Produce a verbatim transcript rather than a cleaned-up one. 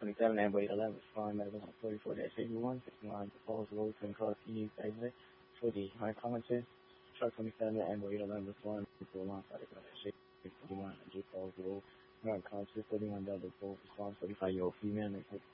twenty-seven, Amber eight eleven, respond, medical forty-four dash eighty-one, fifty-nine, proposed road to cause P exit for the high commented, truck twenty-seven, Amber eight eleven, respond, to alongside the dash fifty-one, and J Paul's road, American Consul, thirty-one, double four, response, forty-five year old female,